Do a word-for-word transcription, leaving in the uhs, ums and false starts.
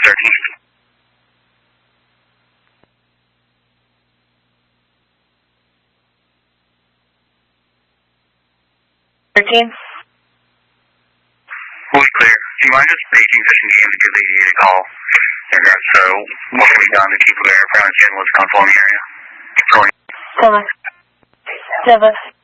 thirteen. thirteen? Fully clear. Do you mind just paging Fishing Game to give the E A a call in regards to what can be done to keep their parents in what's going on in the area? Seven. Seven.